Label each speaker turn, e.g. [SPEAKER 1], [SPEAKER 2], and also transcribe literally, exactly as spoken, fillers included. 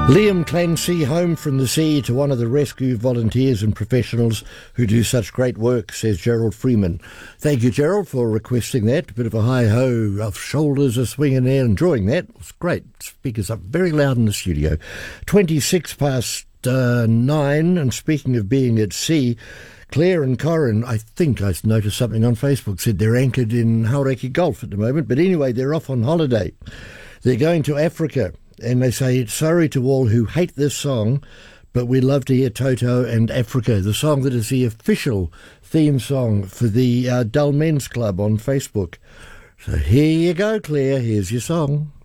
[SPEAKER 1] Liam Clancy, home from the sea to one of the rescue volunteers and professionals who do such great work, says Gerald Freeman. Thank you, Gerald, for requesting that. A bit of a hi-ho of shoulders are swinging there, enjoying that. It's great. Speakers up very loud in the studio. twenty-six past uh, nine, and speaking of being at sea, Claire and Corin, I think I noticed something on Facebook, said they're anchored in Hauraki Gulf at the moment. But anyway, they're off on holiday. They're going to Africa. And they say, sorry to all who hate this song, but we love to hear Toto and Africa, the song that is the official theme song for the uh, Dull Men's Club on Facebook. So here you go, Claire. Here's your song.